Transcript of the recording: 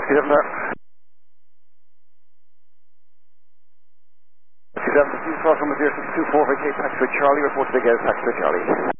Whiskey 7 there. Whiskey 7, Cross from 0248, taxi to Charlie, report to Big Ed, taxi to Charlie.